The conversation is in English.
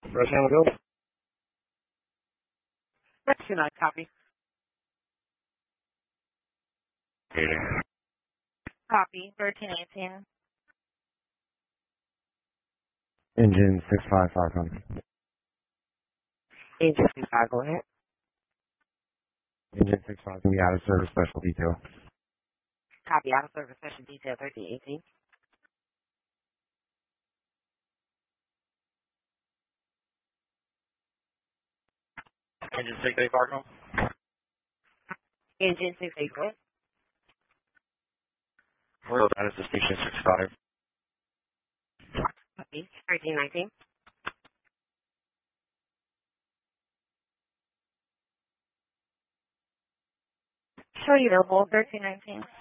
Rush Hammer Bill. Tonight, copy. Copy. 1318. Engine 655 coming. Engine 65, go ahead. Engine 65 can be out of service special detail. Copy. Out of service session detail 1318. Engine 68 Cardinal. Engine 68, go ahead. Royal Data to Station 65. Copy. 1319. Show you available. 1319.